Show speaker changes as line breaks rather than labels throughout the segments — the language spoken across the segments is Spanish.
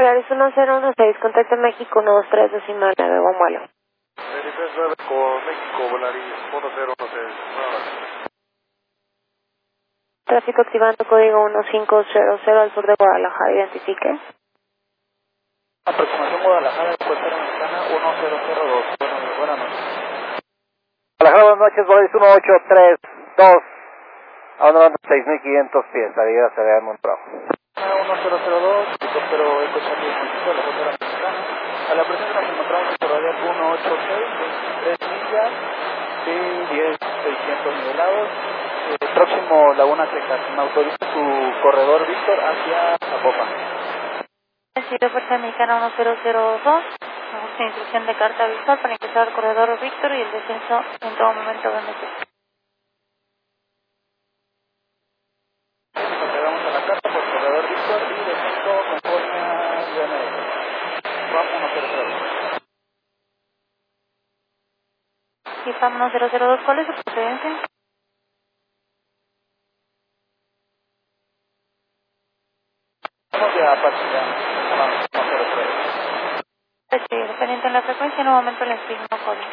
Polaris 1016, contacto México 123 decimal 9, buen vuelo.
9 con México, Polaris 1016.
Tráfico activando código 1500 al sur de Guadalajara, identifique.
Aproximación Guadalajara, Puerta Mexicana 1002. Buenas noches.
Guadalajara, buenas noches, Polaris 1832. A 6.500 pies, salida se vea en Montreux.
1002, helicóptero Eco Charlie municipio de la Frontera Mexicana. A la presente nos encontramos en Radial 186, 23 millas, B10-600 nivelados. Próximo Laguna Texas. Me autoriza su corredor Víctor hacia Zapopan.
Recibe Fuerza Mexicana 1002. Ajuste instrucción de carta visual para ingresar al corredor Víctor y el descenso en todo momento donde esté.
Entregamos a la carta por corredor Víctor y descenso conforme a UNS. Vamos 1002.
Y FAM 1002, ¿cuál es su procedencia?
Vamos de Apache, ya. 1003.
Sí, dependiente en la frecuencia, en un momento le explico código.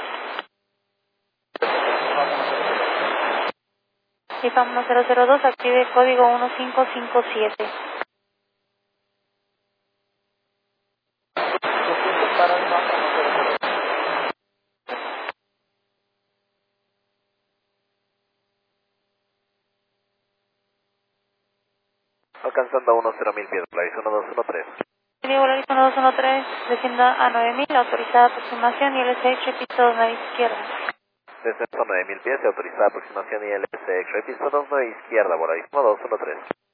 Y FAM 1002, active código 1557.
Para el FAM 1002.
Alcanzando a 10.000 pies, Polaris 1213.
Polaris 1213, descienda a 9000, autorizada aproximación y LSH, piso 9 izquierda.
Descenso 9.000 pies, autorizada aproximación y LSX, piso 9 izquierda, Polaris 1213.